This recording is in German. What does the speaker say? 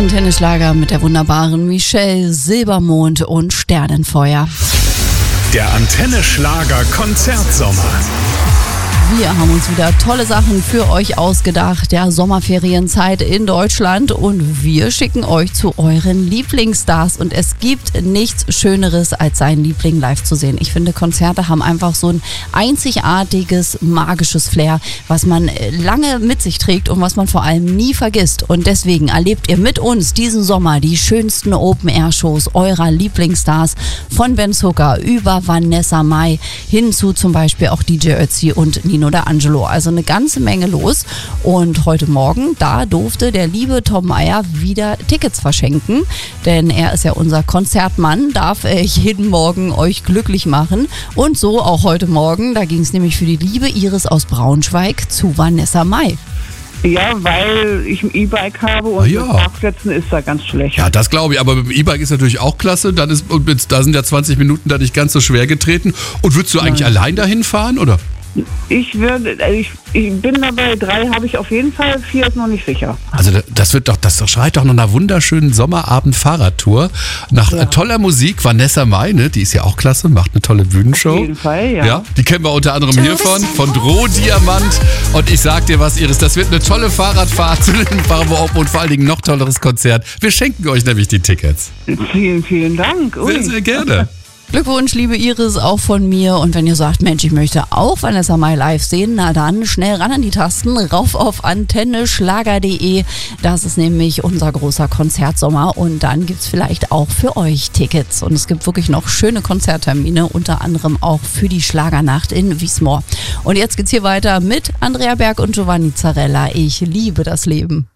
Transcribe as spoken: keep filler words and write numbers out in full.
Antenne Schlager mit der wunderbaren Michelle, Silbermond und Sternenfeuer. Der Antenne Schlager Konzertsommer. Wir haben uns wieder tolle Sachen für euch ausgedacht, der Sommerferienzeit in Deutschland, und wir schicken euch zu euren Lieblingsstars, und es gibt nichts Schöneres, als seinen Liebling live zu sehen. Ich finde, Konzerte haben einfach so ein einzigartiges, magisches Flair, was man lange mit sich trägt und was man vor allem nie vergisst, und deswegen erlebt ihr mit uns diesen Sommer die schönsten Open-Air-Shows eurer Lieblingsstars, von Ben Zucker über Vanessa Mai hin zu zum Beispiel auch D J Ötzi und Nino D'Angelo. Also eine ganze Menge los. Und heute Morgen, da durfte der liebe Tom Meyer wieder Tickets verschenken, denn er ist ja unser Konzertmann, darf er jeden Morgen euch glücklich machen. Und so auch heute Morgen, da ging es nämlich für die liebe Iris aus Braunschweig zu Vanessa Mai. Ja, weil ich ein E-Bike habe und ja. mit Parkplätzen ist da ganz schlecht. Ja, das glaube ich, aber mit dem E-Bike ist natürlich auch klasse. Dann ist, und mit, da sind ja zwanzig Minuten da nicht ganz so schwer getreten. Und würdest du eigentlich Nein. allein dahin fahren, oder? Ich würde, ich, ich bin dabei, drei habe ich auf jeden Fall, vier ist noch nicht sicher. Also das wird doch, das schreit doch nach einer wunderschönen Sommerabend-Fahrradtour. Nach Ja. toller Musik. Vanessa Mai, ne, die ist ja auch klasse, macht eine tolle Bühnenshow. Auf jeden Fall, ja. Ja, die kennen wir unter anderem hiervon, von Drohdiamant. Und ich sag dir was, Iris, das wird eine tolle Fahrradfahrt zu den Bravo Open und vor allen Dingen noch tolleres Konzert. Wir schenken euch nämlich die Tickets. Vielen, vielen Dank. Ui. Sehr, sehr gerne. Glückwunsch, liebe Iris, auch von mir. Und wenn ihr sagt, Mensch, ich möchte auch Vanessa Mai live sehen, na dann schnell ran an die Tasten, rauf auf antenne schlager punkt de. Das ist nämlich unser großer Konzertsommer, und dann gibt's vielleicht auch für euch Tickets. Und es gibt wirklich noch schöne Konzerttermine, unter anderem auch für die Schlagernacht in Wiesmoor. Und jetzt geht's hier weiter mit Andrea Berg und Giovanni Zarella. Ich liebe das Leben.